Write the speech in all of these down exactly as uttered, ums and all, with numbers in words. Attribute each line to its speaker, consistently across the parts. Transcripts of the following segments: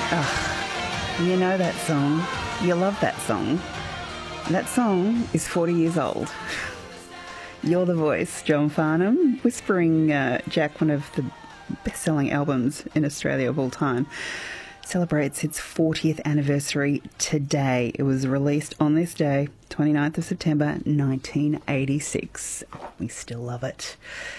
Speaker 1: Oh, you know that song. You love that song. That song is forty years old. You're the Voice, John Farnham, Whispering uh, Jack, one of the best-selling albums in Australia of all time, celebrates its fortieth anniversary today. It was released on this day, twenty-ninth of September, nineteen eighty-six. We still love it.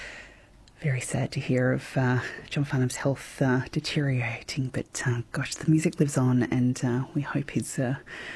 Speaker 1: Very sad to hear of uh, John Farnham's health uh, deteriorating, but uh, gosh, the music lives on, and uh, we hope he's uh,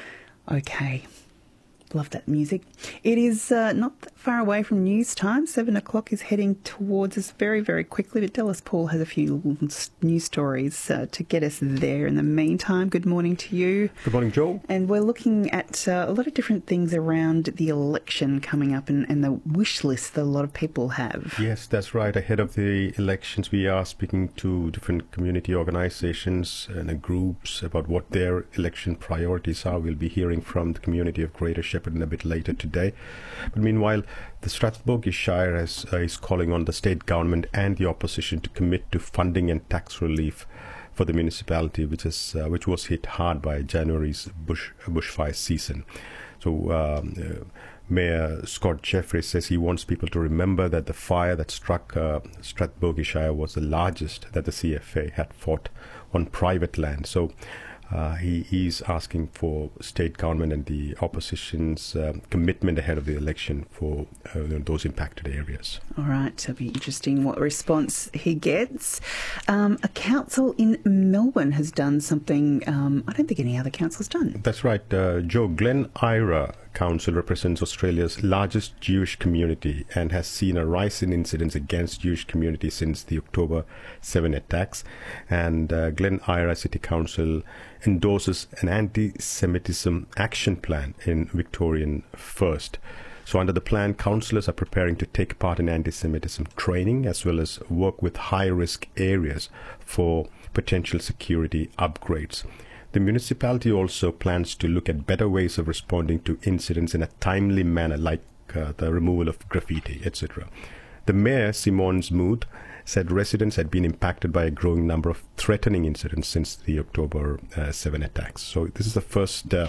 Speaker 1: okay. Love that music. It is uh, not that far away from news time. Seven o'clock is heading towards us very, very quickly. But Dallas Paul has a few news stories uh, to get us there. In the meantime, good morning to you.
Speaker 2: Good morning, Joel.
Speaker 1: And we're looking at uh, a lot of different things around the election coming up and, and the wish list that a lot of people have.
Speaker 2: Yes, that's right. Ahead of the elections, we are speaking to different community organisations and groups about what their election priorities are. We'll be hearing from the community of Greater Shepherd a bit later today. But meanwhile, the Strathbogie Shire has, uh, is calling on the state government and the opposition to commit to funding and tax relief for the municipality, which is uh, which was hit hard by January's bush bushfire season. So um, uh, Mayor Scott Jeffries says he wants people to remember that the fire that struck uh, Strathbogie Shire was the largest that the C F A had fought on private land. So Uh, he is asking for state government and the opposition's uh, commitment ahead of the election for uh, those impacted areas.
Speaker 1: All right, it'll be interesting what response he gets. Um, a council in Melbourne has done something um, I don't think any other council's done.
Speaker 2: That's right. Uh, Joe, Glen Ira Council represents Australia's largest Jewish community and has seen a rise in incidents against Jewish community since the October seventh attacks. And uh, Glen Ira City Council endorses an anti-Semitism action plan in Victorian First. So under the plan, councillors are preparing to take part in anti-Semitism training as well as work with high-risk areas for potential security upgrades. The municipality also plans to look at better ways of responding to incidents in a timely manner, like uh, the removal of graffiti, et cetera. The mayor, Simone Smoot, said residents had been impacted by a growing number of threatening incidents since the October uh, seventh attacks. So this is the first uh,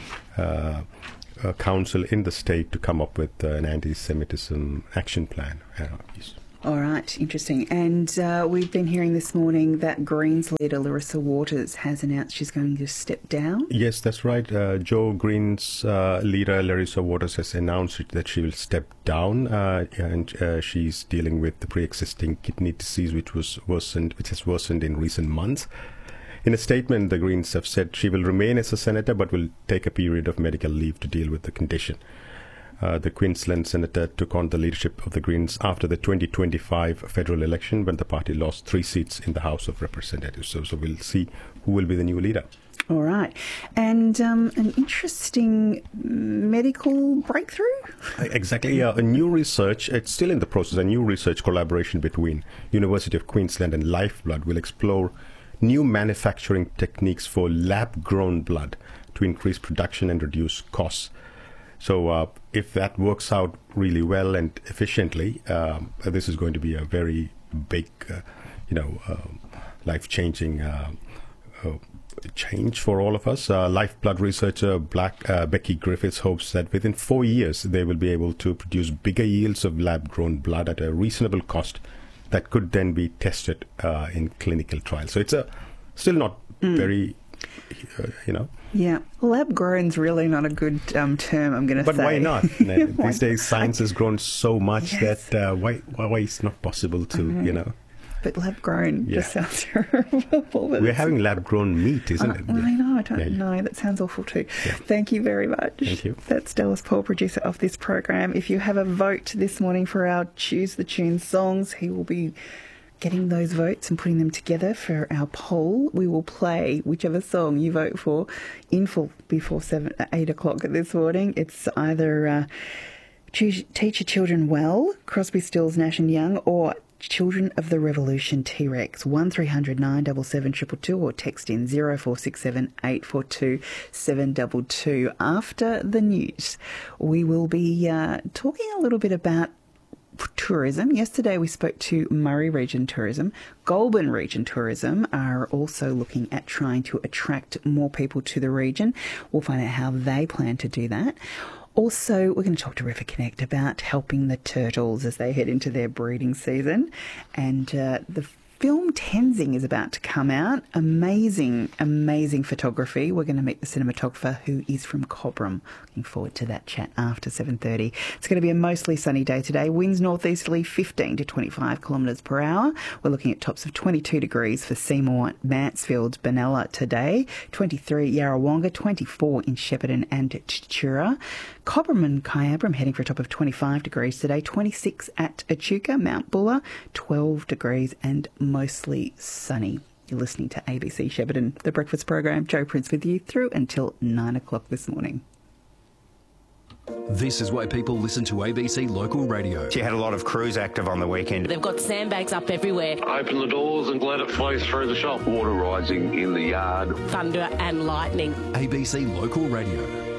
Speaker 2: uh, uh, council in the state to come up with uh, an anti-Semitism action plan. Uh,
Speaker 1: All right, interesting. And uh, we've been hearing this morning that Greens leader Larissa Waters has announced she's going to step down.
Speaker 2: Yes, that's right. Uh, Joe Greens uh, leader Larissa Waters has announced that she will step down, uh, and uh, she's dealing with the pre-existing kidney disease, which was worsened, which has worsened in recent months. In a statement, the Greens have said she will remain as a senator, but will take a period of medical leave to deal with the condition. Uh, the Queensland senator took on the leadership of the Greens after the twenty twenty-five federal election, when the party lost three seats in the House of Representatives. So, so we'll see who will be the new leader.
Speaker 1: All right. And um, an interesting medical breakthrough?
Speaker 2: Exactly. Yeah, a new research, it's still in the process, a new research collaboration between University of Queensland and Lifeblood will explore new manufacturing techniques for lab-grown blood to increase production and reduce costs. So uh, if that works out really well and efficiently, um, this is going to be a very big, uh, you know, uh, life-changing uh, uh, change for all of us. Uh, Lifeblood researcher Black, uh, Becky Griffiths hopes that within four years they will be able to produce bigger yields of lab-grown blood at a reasonable cost that could then be tested uh, in clinical trials. So it's a still not mm. very, uh, you know.
Speaker 1: Yeah, lab grown's really not a good um, term, I'm going to say.
Speaker 2: But why not? These days, science has grown so much yes. that uh, why why it's not possible to, you know.
Speaker 1: But lab grown yeah. just sounds terrible.
Speaker 2: We're having lab grown meat, isn't
Speaker 1: uh,
Speaker 2: it?
Speaker 1: I know, I don't yeah, yeah. know. That sounds awful too. Yeah. Thank you very much.
Speaker 2: Thank you.
Speaker 1: That's Dallas Paul, producer of this program. If you have a vote this morning for our Choose the Tune songs, he will be getting those votes and putting them together for our poll. We will play whichever song you vote for in full before seven, eight o'clock this morning. It's either uh, Choose, Teach Your Children Well, Crosby, Stills, Nash and Young, or Children of the Revolution, T-Rex. one three hundred nine seven seven two two two or text in zero four six seven eight four two seven two two. After the news, we will be uh, talking a little bit about tourism. Yesterday we spoke to Murray Region Tourism. Goulburn Region Tourism are also looking at trying to attract more people to the region. We'll find out how they plan to do that. Also, we're going to talk to River Connect about helping the turtles as they head into their breeding season. And uh, the film Tenzing is about to come out. Amazing, amazing photography. We're going to meet the cinematographer who is from Cobram. Looking forward to that chat after seven thirty. It's going to be a mostly sunny day today. Winds northeasterly fifteen to twenty-five kilometres per hour. We're looking at tops of twenty-two degrees for Seymour, Mansfield, Benalla today. twenty-three Yarrawonga, twenty-four in Shepparton and Chichura. Cobram and Kyabram heading for a top of twenty-five degrees today. twenty-six at Echuca, Mount Buller, twelve degrees and mostly sunny. You're listening to A B C Shepparton, the breakfast program. Joe Prince with you through until nine o'clock this morning.
Speaker 3: This is why people listen to A B C Local Radio.
Speaker 4: You had a lot of crews active on the weekend.
Speaker 5: They've got sandbags up everywhere.
Speaker 6: Open the doors and let it flow through the shop. Water rising in the yard.
Speaker 5: Thunder and lightning.
Speaker 3: A B C Local Radio.